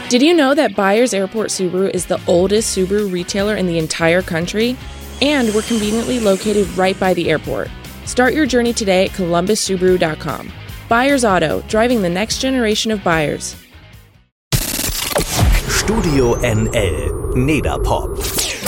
Did you know that Byers Airport Subaru is the oldest Subaru retailer in the entire country? And we're conveniently located right by the airport. Start your journey today at columbussubaru.com. Byers Auto, driving the next generation of buyers. Studio NL, Nedapop.